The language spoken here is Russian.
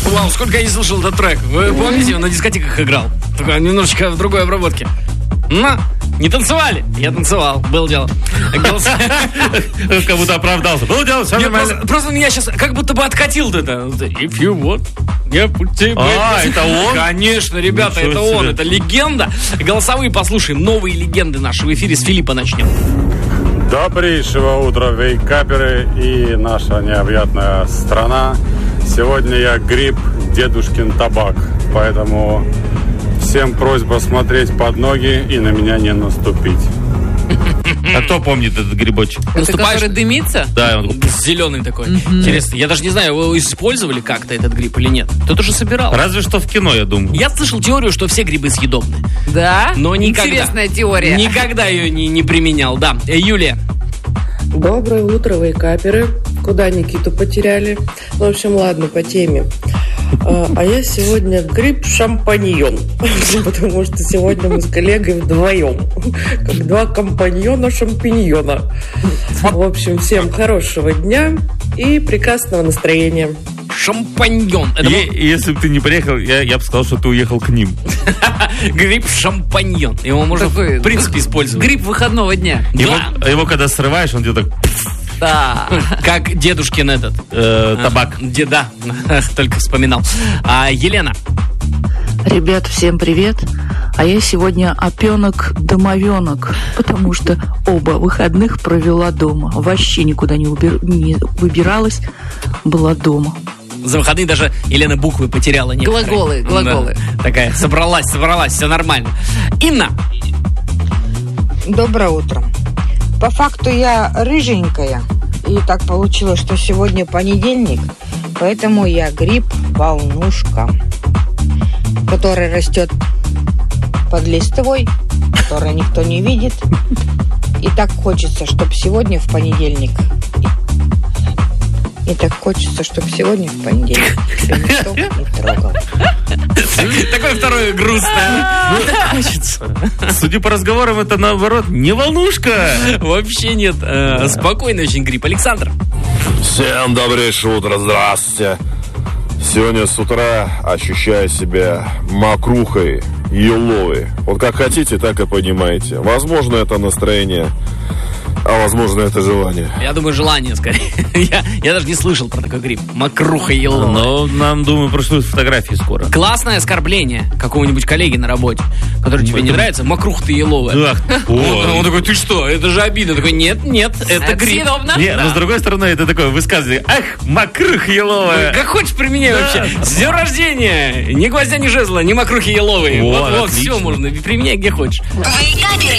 Вау, сколько я не слышал этот трек. Вы помните, он на дискотеках играл? Только немножечко в другой обработке. Не танцевали? Я танцевал, было дело. Как будто оправдался. Было дело, все нормально. Просто меня сейчас как будто бы откатил это. If you want, я put you back. Это он? Конечно, ребята, это он, это легенда. Голосовые послушаем, новые легенды наши. В эфире с Филиппа начнем. Добрейшего утра, вейкаперы и наша необъятная страна. Сегодня я гриб, дедушкин табак, поэтому всем просьба смотреть под ноги и на меня не наступить. А кто помнит этот грибочек? Это который дымится? Да, он зеленый такой. Интересно, я даже не знаю, вы использовали как-то этот гриб или нет. Кто-то же собирал. разве что в кино, я думаю. Я слышал теорию, что все грибы съедобны. Да? Но никогда. Интересная теория. Никогда ее не применял, да. Юлия. Доброе утро, вейкаперы. Куда Никиту потеряли? Ну, в общем, ладно, по теме. А я сегодня гриб-шампаньон. Потому что сегодня мы с коллегой вдвоем. Как два компаньона-шампиньона. В общем, всем хорошего дня и прекрасного настроения. Шампаньон. Если бы ты не приехал, я бы сказал, что ты уехал к ним. Гриб-шампаньон. Его можно, в принципе, использовать. Гриб выходного дня. Его когда срываешь, он где-то... Да. Как дедушкин этот. Табак. Да, только вспоминал. Елена. Ребят, всем привет. А я сегодня опенок-домовенок, потому что оба выходных провела дома. Вообще никуда не выбиралась, была дома. За выходные даже Елена буквы потеряла некоторые. Глаголы. Да, такая, собралась, все нормально. Инна. Доброе утро. По факту я рыженькая, и так получилось, что сегодня понедельник, поэтому я гриб-волнушка, который растет под листвой, который никто не видит. И так хочется, чтобы сегодня в понедельник... И так хочется, чтобы сегодня в понедельник никто не трогал. Такое второе грустное. Ну, так хочется. Судя по разговорам, это наоборот не волнушка. Вообще нет. Спокойный очень гриб. Александр. Всем добрейшее утро, здравствуйте. Сегодня с утра ощущаю себя мокрухой, еловой. Вот как хотите, так и понимаете. Возможно, это настроение, а возможно, это желание. Я думаю, желание скорее. Я даже не слышал про такой гриб. Мокруха еловая. Но нам, думаю, пришлют фотографии скоро. Классное оскорбление какого-нибудь коллеги на работе, который тебе не нравится. Мокруха ты еловая. Он такой, ты что? Это же обидно. Такой, нет, это гриб. Нет, но с другой стороны, это такое высказывание. Ах, мокруха еловая. Как хочешь применяй вообще. С днем рождения. Ни гвоздя, ни жезла, ни мокрухи еловой. Вот, все можно. Применяй где хочешь. Вейкаперы.